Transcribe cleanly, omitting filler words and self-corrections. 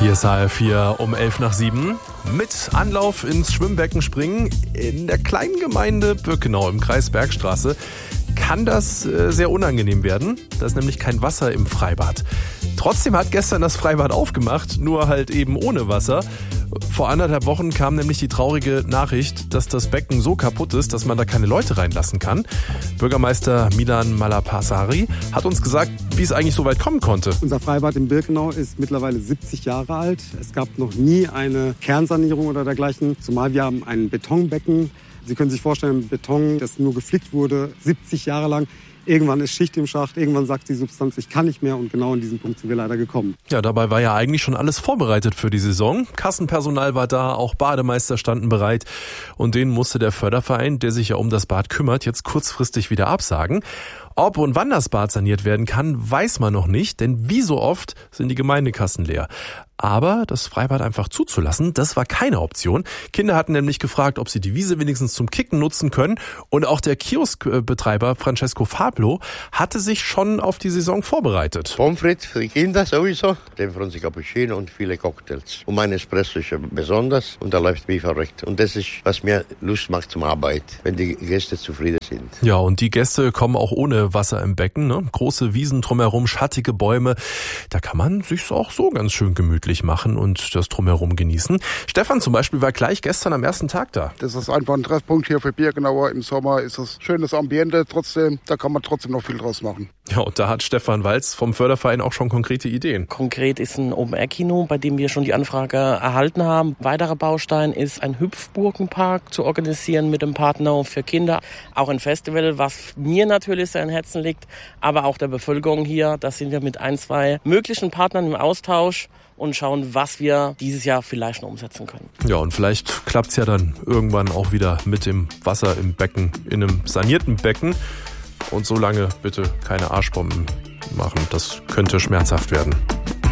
Hier ist HR4 um 6:11. Mit Anlauf ins Schwimmbecken springen in der kleinen Gemeinde Birkenau im Kreis Bergstraße kann das sehr unangenehm werden. Da ist nämlich kein Wasser im Freibad. Trotzdem hat gestern das Freibad aufgemacht, nur halt eben ohne Wasser. Vor 1,5 Wochen kam nämlich die traurige Nachricht, dass das Becken so kaputt ist, dass man da keine Leute reinlassen kann. Bürgermeister Milan Malapasari hat uns gesagt, wie es eigentlich so weit kommen konnte. Unser Freibad in Birkenau ist mittlerweile 70 Jahre alt. Es gab noch nie eine Kernsanierung oder dergleichen, zumal wir haben ein Betonbecken. Sie können sich vorstellen, Beton, das nur geflickt wurde, 70 Jahre lang. Irgendwann ist Schicht im Schacht, irgendwann sagt die Substanz, ich kann nicht mehr, und genau in diesen Punkt sind wir leider gekommen. Ja, dabei war ja eigentlich schon alles vorbereitet für die Saison. Kassenpersonal war da, auch Bademeister standen bereit, und denen musste der Förderverein, der sich ja um das Bad kümmert, jetzt kurzfristig wieder absagen. Ob und wann das Bad saniert werden kann, weiß man noch nicht, denn wie so oft sind die Gemeindekassen leer. Aber das Freibad einfach zuzulassen, das war keine Option. Kinder hatten nämlich gefragt, ob sie die Wiese wenigstens zum Kicken nutzen können. Und auch der Kioskbetreiber Francesco Fablo hatte sich schon auf die Saison vorbereitet. Pommes frites für die Kinder sowieso, den Franzi Cappuccino und viele Cocktails. Und mein Espresso ist besonders, und da läuft wie verrückt. Und das ist, was mir Lust macht zum Arbeit, wenn die Gäste zufrieden sind. Ja, und die Gäste kommen auch ohne Wasser im Becken, ne? Große Wiesen drumherum, schattige Bäume. Da kann man sich's auch so ganz schön gemütlich machen und das drumherum genießen. Stefan zum Beispiel war gleich gestern am ersten Tag da. Das ist einfach ein Treffpunkt hier für Birkenauer. Im Sommer ist es schönes Ambiente trotzdem. Da kann man trotzdem noch viel draus machen. Ja, und da hat Stefan Walz vom Förderverein auch schon konkrete Ideen. Konkret ist ein Open-Air-Kino, bei dem wir schon die Anfrage erhalten haben. Weiterer Baustein ist ein Hüpfburgenpark zu organisieren mit dem Partner für Kinder. Auch ein Festival, was mir natürlich sehr am Herzen liegt, aber auch der Bevölkerung hier. Da sind wir mit 1-2 möglichen Partnern im Austausch und schauen, was wir dieses Jahr vielleicht noch umsetzen können. Ja, und vielleicht klappt's ja dann irgendwann auch wieder mit dem Wasser im Becken, in einem sanierten Becken. Und so lange bitte keine Arschbomben machen. Das könnte schmerzhaft werden.